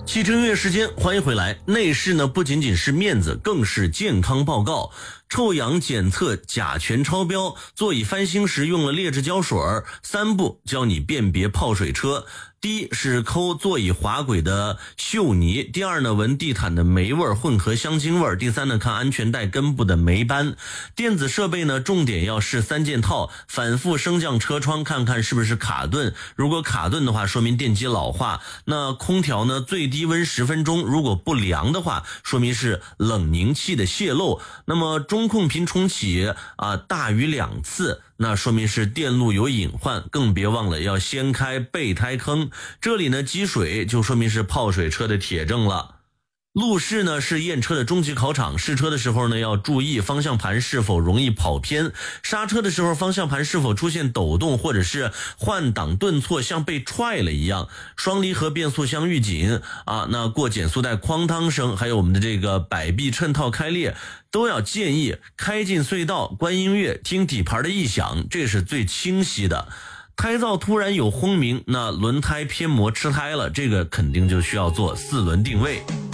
汽车音乐时间，欢迎回来。内饰呢不仅仅是面子，更是健康报告。臭氧检测甲醛超标，座椅翻新时用了劣质胶水，3步教你辨别泡水车。第一是抠座椅滑轨的锈泥，第二呢闻地毯的霉味混合香精味，第三呢看安全带根部的霉斑。电子设备呢重点要试3件套，反复升降车窗看看是不是卡顿，如果卡顿的话说明电机老化。那空调呢最低温10分钟，如果不凉的话说明是冷凝器的泄漏。那么中控频重启大于2次，那说明是电路有隐患，更别忘了要掀开备胎坑，这里呢积水就说明是泡水车的铁证了。路试呢是验车的终极考场，试车的时候呢要注意方向盘是否容易跑偏，刹车的时候方向盘是否出现抖动，或者是换挡顿挫像被踹了一样，双离合变速箱预警那过减速带哐当声，还有我们的这个摆臂衬套开裂，都要建议开进隧道关音乐，听底盘的异响，这是最清晰的。胎噪突然有轰鸣，那轮胎偏磨吃胎了，这个肯定就需要做4轮定位。